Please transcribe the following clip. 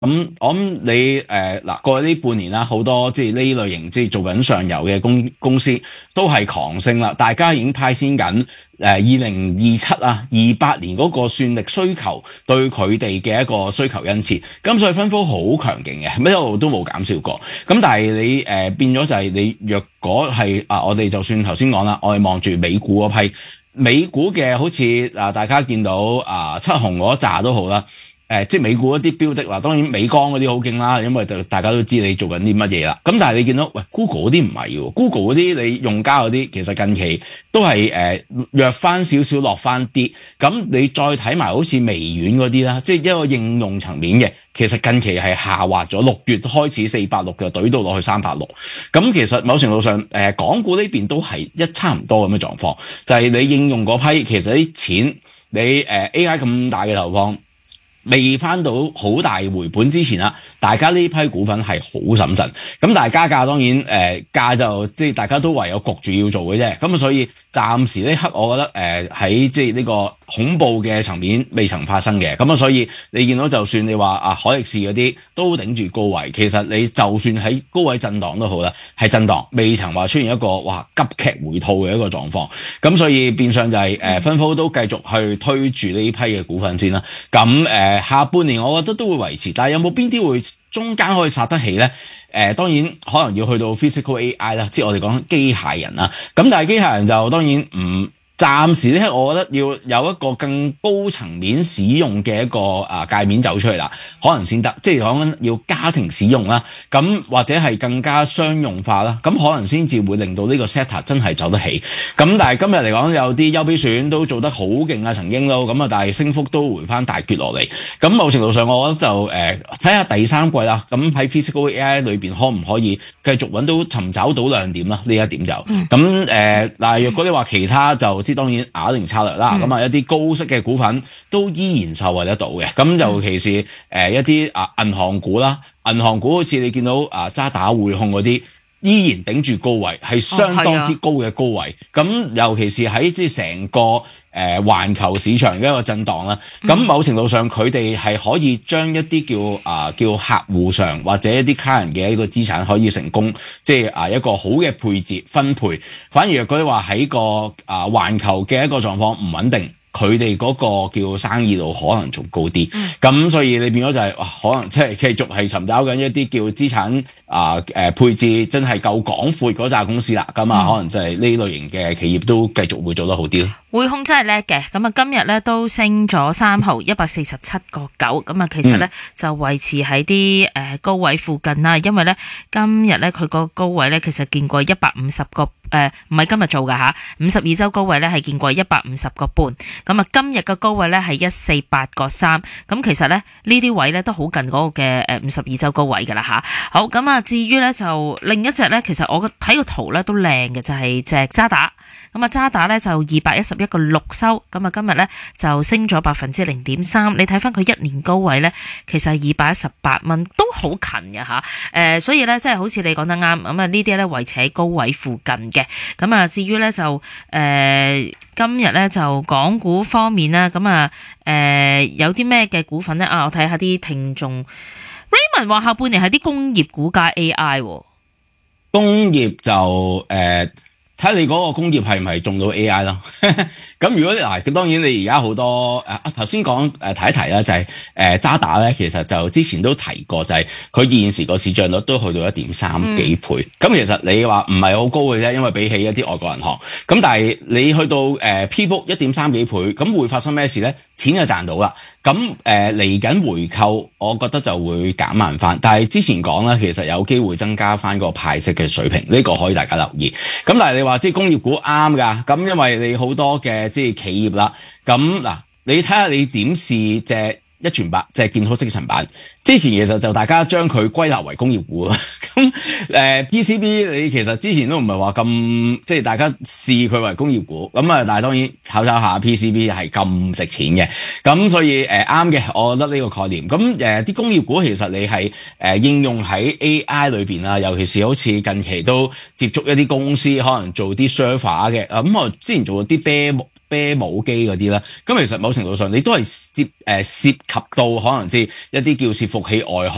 我諗你過去呢半年啦，好多即係呢類型即係做緊上游嘅公司都係狂升啦，大家已經派先緊2027、28年嗰個算力需求對佢哋嘅一個需求殷切，咁所以分科好強勁嘅，乜一路都冇減少過。咁但係你變咗就係你若果係我哋就算頭先講啦，我哋望住美股嗰批美股嘅，好似大家見到七雄嗰扎都好啦。即係美股一啲標的，當然美光嗰啲好勁啦，因為大家都知你做緊啲乜嘢啦。咁但係你見到Google 嗰啲唔係喎，Google 嗰啲你用家嗰啲其實近期都係弱翻少少落翻啲。咁你再睇埋好似微軟嗰啲啦，即係一個應用層面嘅，其實近期係下滑咗，6月開始460嘅懟到落去360。咁其實某程度上港股呢邊都係差唔多咁嘅狀況，就係你應用嗰批其實啲錢你AI 咁大嘅投放，未翻到好大回本之前啦，大家呢批股份係好審慎。咁但係加價當然價就即係大家都唯有焗住要做嘅啫。咁所以暫時呢刻我覺得喺即係呢個恐怖嘅層面未曾發生嘅。咁所以你見到就算你話海力士嗰啲都頂住高位，其實你就算喺高位震盪都好啦，係震盪，未曾話出現一個急劇回吐嘅一個狀況。咁所以變相就係分科都繼續去推住呢批嘅股份先啦。咁下半年我覺得都會維持，但係有冇邊啲會中間可以殺得起呢？當然可能要去到 physical AI 啦，即係我哋講機械人啦。咁但係機械人就當然唔暫時呢，我覺得要有一個更高層面使用嘅一個界面走出嚟啦，可能先得。即係講緊要家庭使用啦，咁或者係更加商用化啦，咁可能先至會令到呢個 sector 真係走得起。咁但係今日嚟講有啲優比選都做得好勁啊，曾經都咁但係升幅都回翻大跌落嚟。咁某程度上我覺得就睇下第三季啦，咁喺 physical AI 裏邊可唔可以繼續尋找到亮點啦？呢一點就咁嗱，若果你話其他就當然啞鈴策略啦，咁一啲高息嘅股份都依然受惠得到嘅。咁尤其是一啲銀行股啦，銀行股好似你見到渣打匯控嗰啲依然頂住高位，係相當之高嘅高位。咁尤其是喺即係成個環球市場嘅一個震盪啦。咁某程度上佢哋係可以將一啲叫客戶上或者一啲客人嘅一個資產可以成功即係一個好嘅配置分配。反而如果你話喺個環球嘅一個狀況唔穩定，佢哋嗰個叫生意度可能仲高啲。咁所以你變咗就係可能即係繼續係尋找緊一啲叫資產配置真係夠廣闊嗰扎公司啦。咁可能就係呢類型嘅企業都繼續會做得好啲咯。 匯控真係叻嘅，咁今日咧都升咗3毫，147.9，咁其實咧就維持喺啲高位附近啦。因為咧今日咧佢個高位咧其實見過150個唔係今日做㗎吓，52周高位咧係見過150個半。咁今日嘅高位咧係148.3，咁其實咧呢啲位咧都好近嗰個嘅52周高位㗎啦吓。好，咁至於咧就另一隻咧，其實我睇個圖咧都靚嘅，就係隻渣打。咁渣打咧就211.6收，咁今日咧就升咗0.3%。你睇翻佢一年高位咧，其實係218蚊，都好近嘅吓。所以咧即係好似你講得啱，咁呢啲咧維持喺高位附近嘅。咁至於咧就今日咧就港股方面啦，咁有啲咩嘅股份咧我睇下啲聽眾 Raymond 話下半年係啲工業股加 AI。 工業就睇你嗰個工業係唔係中到 AI 咯？咁如果當然你而家好多頭先講提一提啦，就係渣打咧，其實就之前都提過，就係佢現時個市賬率都去到1.3幾倍。咁其實你話唔係好高嘅啫，因為比起一啲外國銀行。咁但係你去到P book 1.3幾倍，咁會發生咩事咧？錢就賺到啦。咁嚟緊回購，我覺得就會減慢翻。但係之前講啦，其實有機會增加翻個派息嘅水平，呢個可以大家留意。咁但係你話即係工業股啱㗎，咁因為你好多嘅即係企業啦。咁嗱，你睇下你點試隻一傳百，即係建好精神版。之前其實就大家將佢歸納為工業股啊。咁PCB 你其實之前都唔係話咁，即係大家視佢為工業股。咁但係當然炒下 PCB 係咁值錢嘅。咁所以啱嘅，我覺得呢個概念。咁啲工業股其實你係應用喺 AI 裏邊啦，尤其是好似近期都接觸一啲公司，可能做啲 server 嘅。咁我之前做啲啤帽機嗰啲啦，咁其實某程度上你都係涉及到可能即係一啲叫伺服器外殼